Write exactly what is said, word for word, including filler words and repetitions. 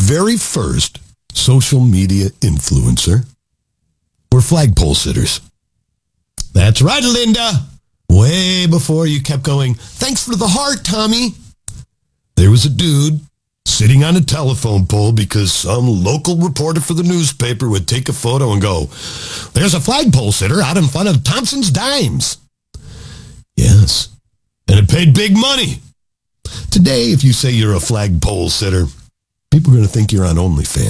very first social media influencer were flagpole sitters. That's right, Linda. Way before you kept going, thanks for the heart, Tommy. There was a dude sitting on a telephone pole because some local reporter for the newspaper would take a photo and go, there's a flagpole sitter out in front of Thompson's Dimes. Yes, and it paid big money. Today, if you say you're a flagpole sitter, people are going to think you're on OnlyFans.